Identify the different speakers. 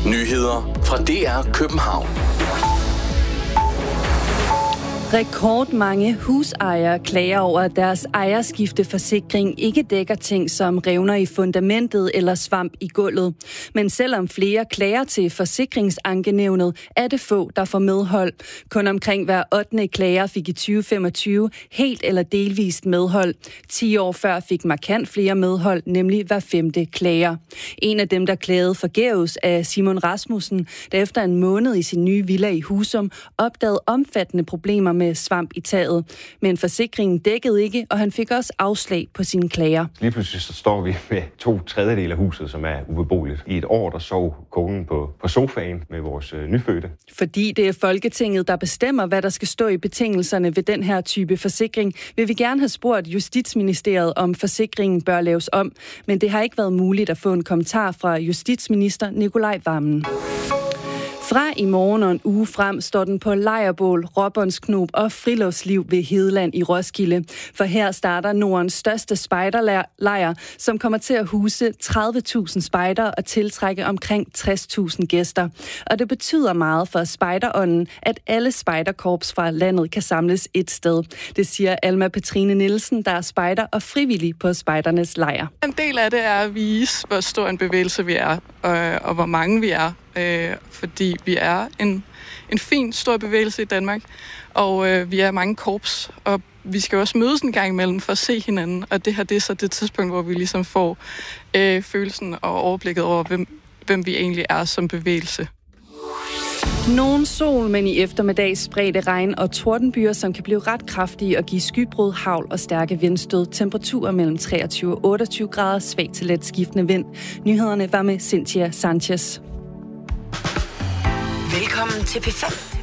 Speaker 1: Nyheder fra DR København.
Speaker 2: Rekordmange husejere klager over, at deres ejerskifteforsikring ikke dækker ting som revner i fundamentet eller svamp i gulvet. Men selvom flere klager til forsikringsankenævnet, er det få, der får medhold. Kun omkring hver 8. klager fik i 2025 helt eller delvist medhold. 10 år før fik markant flere medhold, nemlig hver 5. klager. En af dem, der klagede forgæves, er Simon Rasmussen, der efter en måned i sin nye villa i Husum opdagede omfattende problemer med svamp i taget. Men forsikringen dækkede ikke, og han fik også afslag på sine klager.
Speaker 3: Lige pludselig så står vi med 2/3 af huset, som er ubeboeligt. I et år, der sov konen på sofaen med vores nyfødte.
Speaker 2: Fordi det er Folketinget, der bestemmer, hvad der skal stå i betingelserne ved den her type forsikring, vil vi gerne have spurgt Justitsministeriet, om forsikringen bør laves om. Men det har ikke været muligt at få en kommentar fra justitsminister Nicolai Wammen. Fra i morgen og en uge frem står den på lejrbål, råbåndsknob og friluftsliv ved Hedeland i Roskilde. For her starter Nordens største spejderlejr, som kommer til at huse 30.000 spejdere og tiltrække omkring 60.000 gæster. Og det betyder meget for spejderånden, at alle spejderkorps fra landet kan samles et sted. Det siger Alma Petrine Nielsen, der er spejder og frivillig på spejdernes lejr.
Speaker 4: En del af det er at vise, hvor stor en bevægelse vi er, og hvor mange vi er. Fordi vi er en fin, stor bevægelse i Danmark, og vi er mange korps, og vi skal også mødes en gang imellem for at se hinanden, og det her det er så det tidspunkt, hvor vi ligesom får følelsen og overblikket over, hvem vi egentlig er som bevægelse.
Speaker 2: Nogen sol, men i eftermiddag spredte regn og tordenbyer, som kan blive ret kraftige og give skybrud, hagl og stærke vindstød. Temperaturer mellem 23 og 28 grader, svag til let skiftende vind. Nyhederne var med Cynthia Sanchez.
Speaker 5: Velkommen til P5.